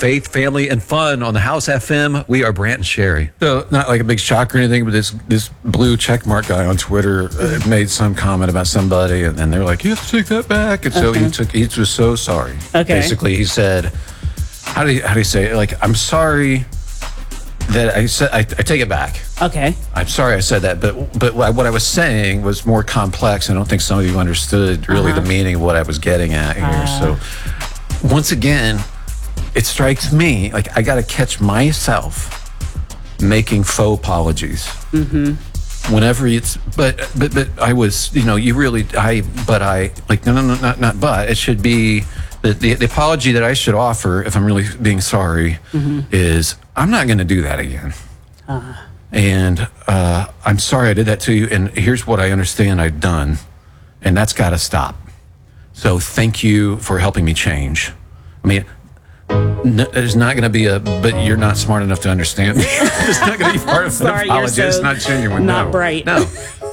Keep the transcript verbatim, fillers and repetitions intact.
faith, family, and fun on the House F M. We are Brant and Sherry. So, not like a big shock or anything, but this this blue checkmark guy on Twitter uh, made some comment about somebody, and then they're like, "You have to take that back." And so Okay. he took. He was so sorry. Okay. Basically, he said, "How do you how do you say it? Like, I'm sorry that I said I, I take it back. Okay. I'm sorry I said that, but but what I was saying was more complex. I don't think some of you understood really Uh-huh. the meaning of what I was getting at here. Uh. So, once again, it strikes me like I got to catch myself making faux apologies. Mm-hmm. Whenever it's, but but but I was, you know, you really, I, but I, like, no, no, no, not not but. It should be the the, the apology that I should offer if I'm really being sorry Mm-hmm. is I'm not going to do that again. Uh. And uh, I'm sorry I did that to you. And here's what I understand I've done, and that's got to stop. So thank you for helping me change. I mean, no, there's not going to be a, but you're not smart enough to understand. It's not going to be part of the Sorry, you're apology. It's so not genuine. not no. bright. No.